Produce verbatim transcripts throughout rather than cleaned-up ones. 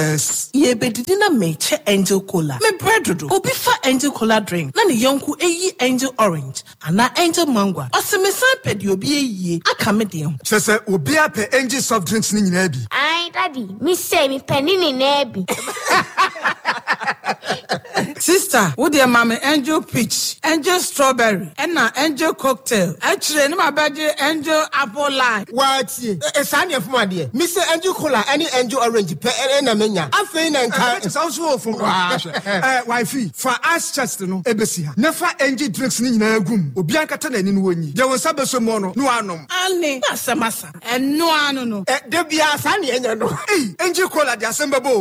fingers. Ye bedidina meche Angel Cola. Me breadodo. Obi fa Angel Cola drink. Na ni yonku eyi Angel Orange. Ana Angel Mango. Ose me san pedi obi eyi. Aka me dem. Sese obi ape Angel soft drinks ni nyina bi. Ai daddy, me say me penny ni na bi. Sister, wo de mama Angel Peach, Angel Strawberry, and na Angel Cocktail. Actually, no my body Angel Apple Lime. What? E san ye fuma de. Me say Angel Cola any Angel Orange pe e na menya. Afei na nka. It's also from eh wifey for us chest no ebesi ha. Never Angel drinks ni nyina agum. Obi ankata na ni no woni. De won sabeso mo no no anom. Ani, asamasa. En no anu no. Eh de bia san ye nya no. Hey, Angel Cola de asembabo.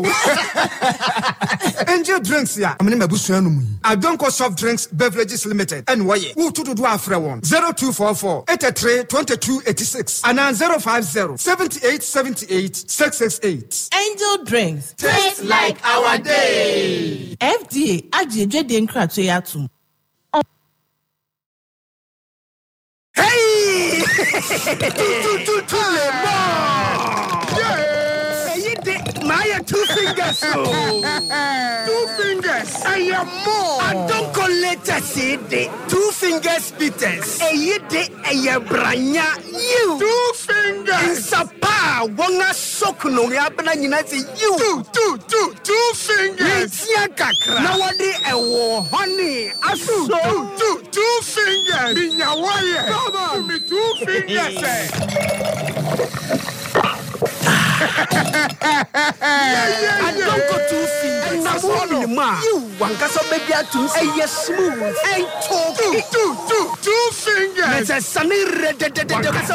Angel drinks ya. Amene mabusu anu mu. Adonko Soft Drinks Beverages Limited. And why? Who to do afre one? zero two four four, eight three, two two eight six and zero five zero, seven eight seven eight, six six eight. Angel Drinks. Taste like our day. F D A ajeje de nkra to yatum. Hey! Two, two, two, yeah! My two fingers. Two fingers. I am more. I don't call letter C D. Two fingers Peters. A ye de a branya. You. Two fingers. In Sapa. Wonga sokuno. Yapana yinati you. Two, two, two, two fingers. Now what they a war honey. Asu. Two, two, two fingers. In your wire. Come on. Me two fingers. I don't go too fingers. You want to baby to say smooth. I talk two, two, two, two fingers. It's a sunny red.